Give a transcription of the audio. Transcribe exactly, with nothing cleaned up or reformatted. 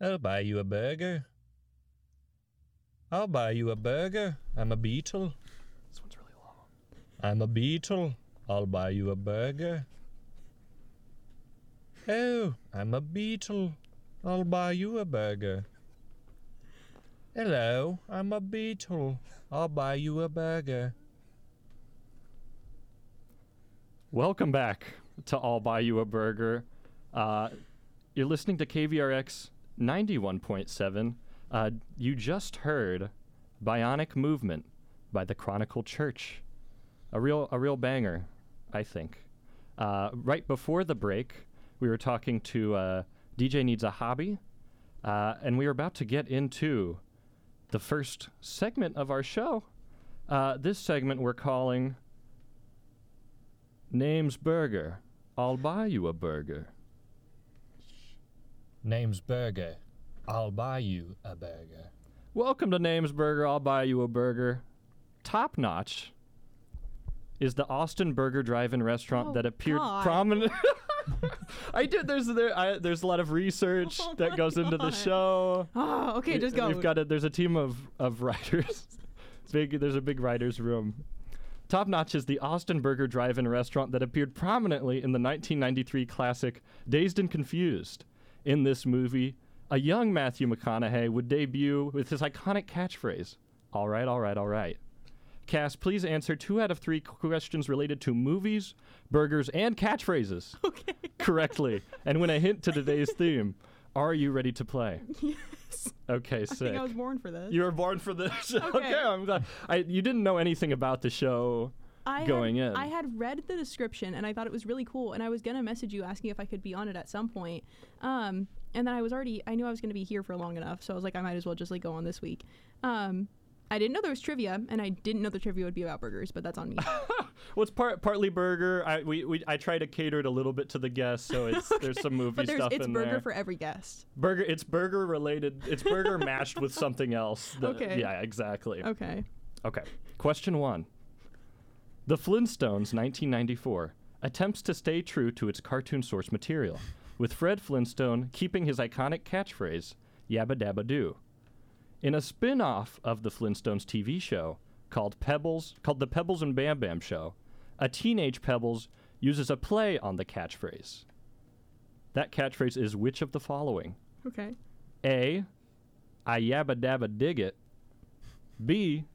I'll buy you a burger. I'll buy you a burger. I'm a beetle. This one's really long. I'm a beetle. I'll buy you a burger. Oh, I'm a beetle. I'll buy you a burger. Hello, I'm a beetle. I'll buy you a burger. Welcome back to I'll Buy You a Burger. Uh, you're listening to K V R X ninety-one point seven. Uh, you just heard Bionic Movement by the Chronicle Church. A real, a real banger, I think. Uh, right before the break, we were talking to uh, D J Needs a Hobby, uh, and we were about to get into the first segment of our show. Uh, this segment we're calling Name's Burger. I'll buy you a burger. Name's Burger. I'll buy you a burger. Welcome to Name's Burger. I'll buy you a burger. Top Notch is the Austin Burger Drive-In restaurant Oh, that appeared God. prominent. I did. There's there. I, there's a lot of research Oh that my goes into the God. show. Oh, okay, just go. We've got a, there's a team of of writers. big. There's a big writers room. Top Notch is the Austin Burger Drive-In restaurant that appeared prominently in the nineteen ninety-three classic Dazed and Confused. In this movie, a young Matthew McConaughey would debut with his iconic catchphrase, "All right, all right, all right." Cass, please answer two out of three questions related to movies, burgers, and catchphrases Okay. correctly, and win a hint to today's theme. Are you ready to play? Yes. Okay, I sick. think I was born for this. You were born for this. okay. Okay. I'm glad. I, you didn't know anything about the show I going had, in. I had read the description and I thought it was really cool, and I was gonna message you asking if I could be on it at some point. Um, and then I was already, I knew I was gonna be here for long enough, so I was like, I might as well just like go on this week. Um, I didn't know there was trivia, and I didn't know the trivia would be about burgers, but that's on me. Well, it's part, partly burger. I we, we I try to cater it a little bit to the guests, so it's there's some movie But there's stuff it's in burger there. for every guest. burger. It's burger related. It's burger matched with something else. that- Okay. Yeah, exactly. Okay. Okay. Question one. The Flintstones, nineteen ninety-four, attempts to stay true to its cartoon source material, with Fred Flintstone keeping his iconic catchphrase, "Yabba Dabba Doo." In a spin-off of the Flintstones T V show called Pebbles, called the Pebbles and Bam Bam Show, a teenage Pebbles uses a play on the catchphrase. That catchphrase is which of the following? Okay. A, I yabba dabba dig it. B,